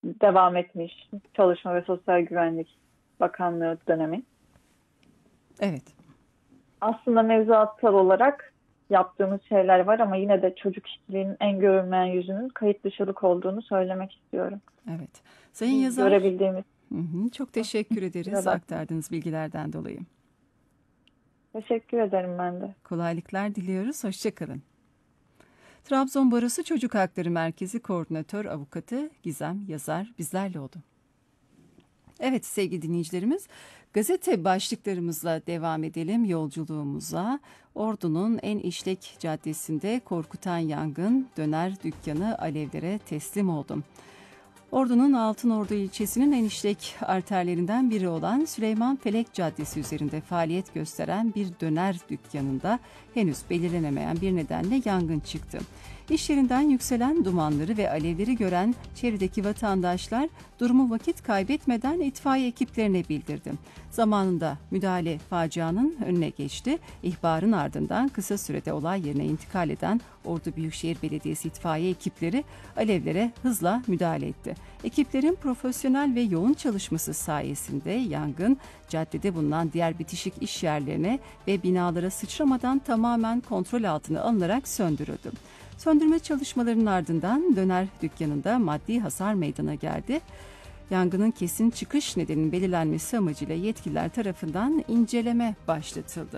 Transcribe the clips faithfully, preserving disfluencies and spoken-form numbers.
devam etmiş Çalışma ve Sosyal Güvenlik Bakanlığı dönemi. Evet. Aslında mevzuatsal olarak yaptığımız şeyler var ama yine de çocuk işçiliğinin en görülmeyen yüzünün kayıt dışılık olduğunu söylemek istiyorum. Evet. Sayın Biz yazar, görebildiğimiz hı hı, çok teşekkür ederiz sırada. aktardığınız bilgilerden dolayı. Teşekkür ederim ben de. Kolaylıklar diliyoruz. Hoşça kalın. Trabzon Barosu Çocuk Hakları Merkezi Koordinatör Avukatı Gizem Yazar bizlerle oldu. Evet sevgili dinleyicilerimiz, gazete başlıklarımızla devam edelim yolculuğumuza. Ordu'nun en işlek caddesinde korkutan yangın, döner dükkanı alevlere teslim oldu. Ordu'nun Altınordu ilçesinin en işlek arterlerinden biri olan Süleyman Felek Caddesi üzerinde faaliyet gösteren bir döner dükkanında henüz belirlenemeyen bir nedenle yangın çıktı. İş yerinden yükselen dumanları ve alevleri gören çevredeki vatandaşlar durumu vakit kaybetmeden itfaiye ekiplerine bildirdi. Zamanında müdahale facianın önüne geçti. İhbarın ardından kısa sürede olay yerine intikal eden Ordu Büyükşehir Belediyesi itfaiye ekipleri alevlere hızla müdahale etti. Ekiplerin profesyonel ve yoğun çalışması sayesinde yangın caddede bulunan diğer bitişik iş yerlerine ve binalara sıçramadan tamamen kontrol altına alınarak söndürüldü. Söndürme çalışmalarının ardından döner dükkanında maddi hasar meydana geldi. Yangının kesin çıkış nedeninin belirlenmesi amacıyla yetkililer tarafından inceleme başlatıldı.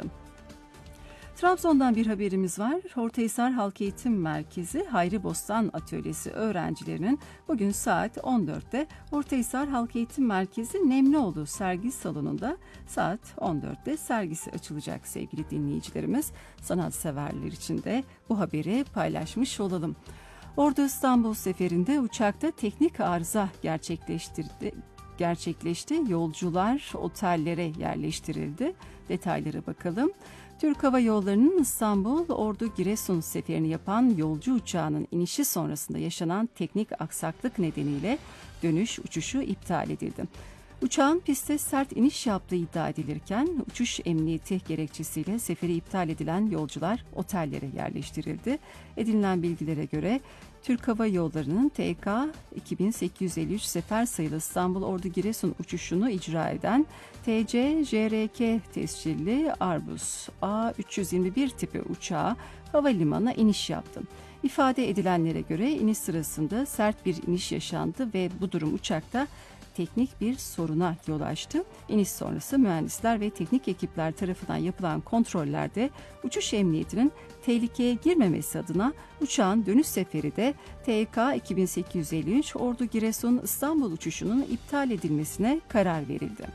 Trabzon'dan bir haberimiz var. Ortahisar Halk Eğitim Merkezi Hayri Bostan Atölyesi öğrencilerinin bugün saat on dörtte Ortahisar Halk Eğitim Merkezi Nemlioğlu Sergi Salonu'nda saat on dörtte sergisi açılacak sevgili dinleyicilerimiz. Sanatseverler için de bu haberi paylaşmış olalım. Ordu İstanbul seferinde uçakta teknik arıza gerçekleştirdi. gerçekleşti. Yolcular otellere yerleştirildi. Detaylara bakalım. Türk Hava Yolları'nın İstanbul, Ordu, Giresun seferini yapan yolcu uçağının inişi sonrasında yaşanan teknik aksaklık nedeniyle dönüş uçuşu iptal edildi. Uçağın piste sert iniş yaptığı iddia edilirken uçuş emniyeti gerekçesiyle seferi iptal edilen yolcular otellere yerleştirildi. Edinilen bilgilere göre Türk Hava Yolları'nın T K iki bin sekiz yüz elli üç sefer sayılı İstanbul Ordu Giresun uçuşunu icra eden T C J R K tescilli Airbus A üç yüz yirmi bir tipi uçağı havalimanına iniş yaptı. İfade edilenlere göre iniş sırasında sert bir iniş yaşandı ve bu durum uçakta teknik bir soruna yol açtı. İniş sonrası mühendisler ve teknik ekipler tarafından yapılan kontrollerde uçuş emniyetinin tehlikeye girmemesi adına uçağın dönüş seferi de T K iki bin sekiz yüz elli üç Ordu Giresun İstanbul uçuşunun iptal edilmesine karar verildi.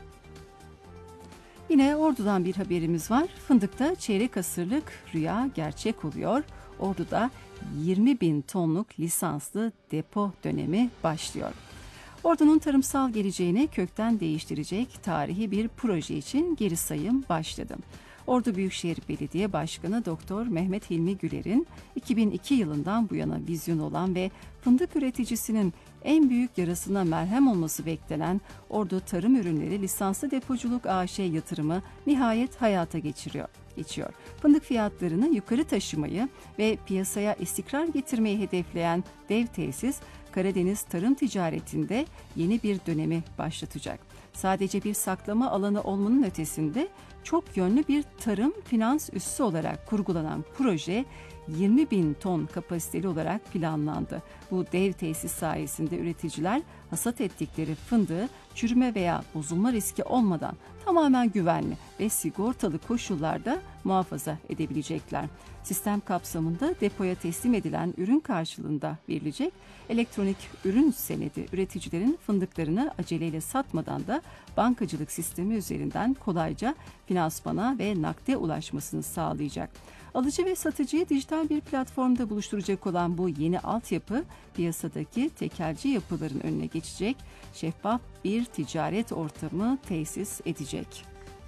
Yine Ordu'dan bir haberimiz var. Fındık'ta çeyrek asırlık rüya gerçek oluyor. Ordu'da yirmi bin tonluk lisanslı depo dönemi başlıyor. Ordu'nun tarımsal geleceğini kökten değiştirecek tarihi bir proje için geri sayım başladı. Ordu Büyükşehir Belediye Başkanı Doktor Mehmet Hilmi Güler'in iki bin iki yılından bu yana vizyonu olan ve fındık üreticisinin en büyük yarasına merhem olması beklenen Ordu Tarım Ürünleri Lisanslı Depoculuk A Ş yatırımı nihayet hayata geçiriyor. geçiyor. Fındık fiyatlarını yukarı taşımayı ve piyasaya istikrar getirmeyi hedefleyen dev tesis, Karadeniz tarım ticaretinde yeni bir dönemi başlatacak. Sadece bir saklama alanı olmanın ötesinde çok yönlü bir tarım finans üssü olarak kurgulanan proje yirmi bin ton kapasiteli olarak planlandı. Bu dev tesis sayesinde üreticiler hasat ettikleri fındığı çürüme veya bozulma riski olmadan tamamen güvenli ve sigortalı koşullarda muhafaza edebilecekler. Sistem kapsamında depoya teslim edilen ürün karşılığında verilecek elektronik ürün senedi üreticilerin fındıklarını aceleyle satmadan da bankacılık sistemi üzerinden kolayca finansmana ve nakde ulaşmasını sağlayacak. Alıcı ve satıcıyı dijital bir platformda buluşturacak olan bu yeni altyapı piyasadaki tekelci yapıların önüne geçecek, şeffaf bir ticaret ortamı tesis edecek.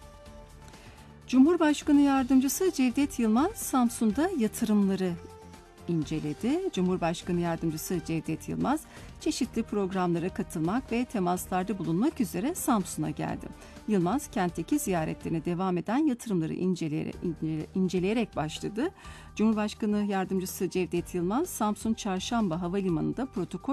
Cumhurbaşkanı Yardımcısı Cevdet Yılmaz Samsun'da yatırımları inceledi. Cumhurbaşkanı Yardımcısı Cevdet Yılmaz çeşitli programlara katılmak ve temaslarda bulunmak üzere Samsun'a geldi. Yılmaz kentteki ziyaretlerine devam eden yatırımları inceleyerek, inceleyerek başladı. Cumhurbaşkanı Yardımcısı Cevdet Yılmaz Samsun Çarşamba Havalimanı'nda protokol